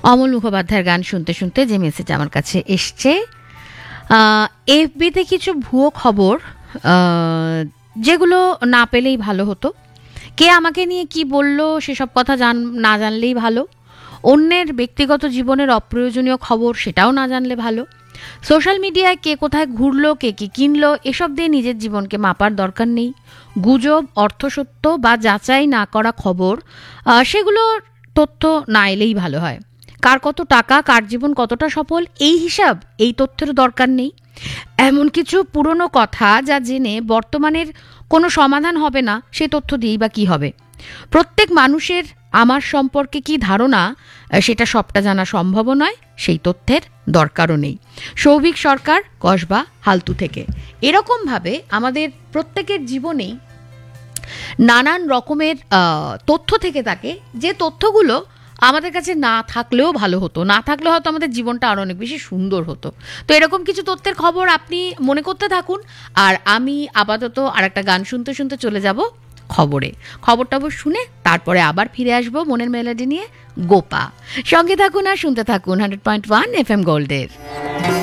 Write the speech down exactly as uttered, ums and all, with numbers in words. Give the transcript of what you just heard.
অমল মুখোপাধ্যায়ের গান শুনতে শুনতে যে মেসেজ আমার কাছে এসছে, এফবিতে কিছু ভুয়ো খবর যেগুলো না পেলেই ভালো হতো, কে আমাকে নিয়ে কি বলল সেসব কথা জান না জানলেই ভালো, অন্যের ব্যক্তিগত জীবনের অপ্রয়োজনীয় খবর সেটাও না জানলে ভালো, সোশ্যাল মিডিয়ায় কে কোথায় ঘুরলো, কে কি কিনলো, এসব দিয়ে নিজের জীবনকে মাপার দরকার নেই। গুজব, অর্থসত্য বা যাচাই না করা খবর, সেগুলোর তথ্য না এলেই ভালো হয়। কার কত টাকা, কার জীবন কতটা সফল, এই হিসাব এই তথ্যের দরকার নেই। এমন কিছু পুরনো কথা যা জেনে বর্তমানের কোনো সমাধান হবে না, সে তথ্য দিয়েই বা কী হবে। প্রত্যেক মানুষের আমার সম্পর্কে কি ধারণা, সেটা সবটা জানা সম্ভবও নয়, সেই তথ্যের দরকারও নেই। সৌভিক সরকার, কসবা, হালতু থেকে। এরকমভাবে আমাদের প্রত্যেকের জীবনেই নানান রকমের তথ্য থেকে থাকে, যে তথ্যগুলো আমাদের কাছে না থাকলেও ভালো হতো, না থাকলে হয়তো আমাদের জীবনটা আরও অনেক বেশি সুন্দর হতো। তো এরকম কিছু তথ্যের খবর আপনি মনে করতে থাকুন, আর আমি আপাতত আর একটা গান শুনতে শুনতে চলে যাব খবরে। খবর টবর শুনে তারপরে আবার ফিরে আসবো মনের মেলোডি নিয়ে। গোপা, সঙ্গে থাকুন আর শুনতে থাকুন hundred point one F M গোল্ডের।